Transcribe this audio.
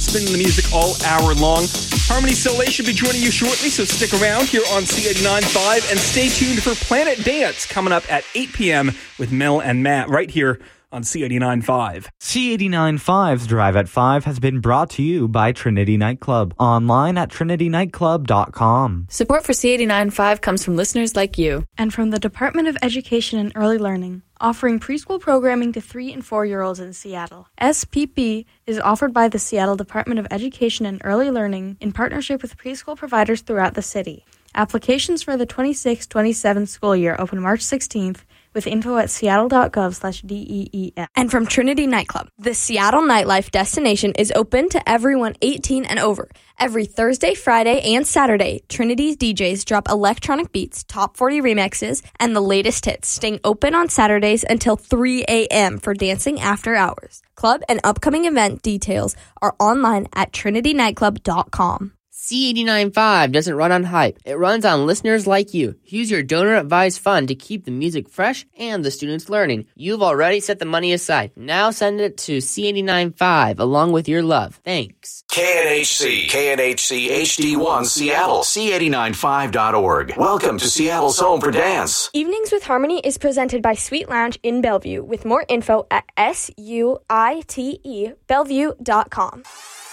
spinning the music all hour long. Harmony Soleil should be joining you shortly, so stick around here on C89.5 and stay tuned for Planet Dance coming up at 8 p.m. with Mel and Matt right here on C89.5. C89.5's Drive at 5 has been brought to you by Trinity Nightclub. Online at trinitynightclub.com. Support for C89.5 comes from listeners like you. And from the Department of Education and Early Learning, offering preschool programming to 3- and 4-year-olds in Seattle. SPP is offered by the Seattle Department of Education and Early Learning in partnership with preschool providers throughout the city. Applications for the 26-27 school year open March 16th with info at seattle.gov/DEEF. And from Trinity Nightclub, the Seattle nightlife destination is open to everyone 18 and over. Every Thursday, Friday, and Saturday, Trinity's DJs drop electronic beats, top 40 remixes, and the latest hits, staying open on Saturdays until 3 a.m. for dancing after hours. Club and upcoming event details are online at trinitynightclub.com. C89.5 doesn't run on hype. It runs on listeners like you. Use your donor-advised fund to keep the music fresh and the students learning. You've already set the money aside. Now send it to C89.5 along with your love. Thanks. KNHC HD1 Seattle, C895.org. Welcome to Seattle's home for dance. Evenings with Harmony is presented by Sweet Lounge in Bellevue with more info at SUITE Bellevue.com.